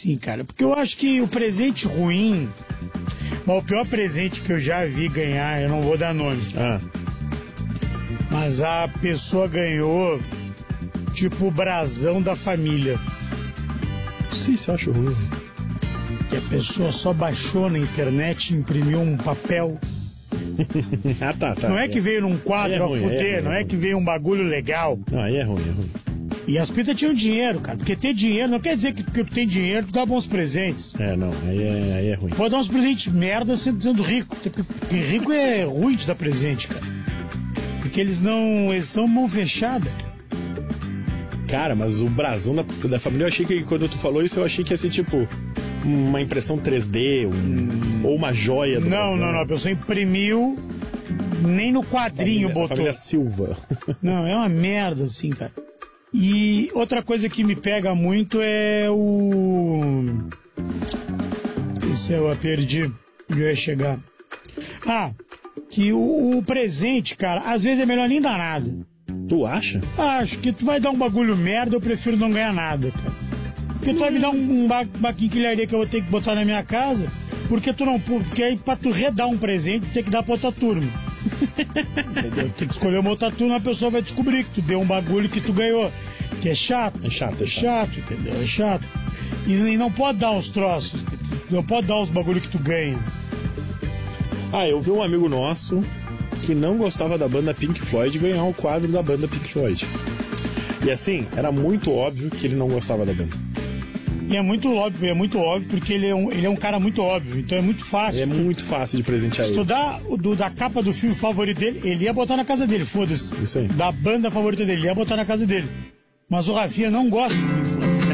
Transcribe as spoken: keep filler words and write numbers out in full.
assim, cara. Porque eu acho que o presente ruim... Mas o pior presente que eu já vi ganhar, eu não vou dar nomes, tá? Ah. Mas a pessoa ganhou, tipo, o brasão da família. Não sei se eu acho ruim. Que a pessoa só baixou na internet e imprimiu um papel. ah, tá, tá. Não é, é que veio num quadro é a ruim, fuder, é não é, é que veio um bagulho legal. Não, aí é ruim, é ruim. E as pintas tinham dinheiro, cara. Porque ter dinheiro não quer dizer que porque tu tem dinheiro, tu dá bons presentes. É, não, aí é, aí é ruim. Pode dar uns presentes merda sendo, sendo rico. Porque rico é ruim de dar presente, cara. Porque eles não. Eles são mão fechada. Cara, mas o brasão da, da família, eu achei que quando tu falou isso, eu achei que ia ser tipo uma impressão três D, um, hum. ou uma joia do Não, brasão. não, não. A pessoa imprimiu, nem no quadrinho família, botou. A família Silva. Não, é uma merda, assim, cara. E outra coisa que me pega muito é o... Esse eu perdi, onde eu ia chegar. Ah, que o, o presente, cara, às vezes é melhor nem dar nada. Tu acha? Acho que tu vai dar um bagulho merda, eu prefiro não ganhar nada, cara. Porque tu vai me dar um, um ba uma quinquilharia que eu vou ter que botar na minha casa, porque tu não... Porque aí pra tu redar um presente, tu tem que dar pra outra turma. Entendeu? Tem que escolher uma outra turma, a pessoa vai descobrir que tu deu um bagulho que tu ganhou. Que é chato. É chato, é chato. chato, entendeu? É chato. E, e não pode dar uns troços. Não pode dar uns bagulho que tu ganha. Ah, eu vi um amigo nosso que não gostava da banda Pink Floyd ganhar o quadro da banda Pink Floyd. E assim, era muito óbvio que ele não gostava da banda. E é muito óbvio, é muito óbvio, porque ele é um, ele é um cara muito óbvio, então é muito fácil. É muito fácil de presentear ele. Se tu dá do, da capa do filme favorito dele, ele ia botar na casa dele, foda-se. Isso aí. Da banda favorita dele, ele ia botar na casa dele. Mas o Rafinha não gosta de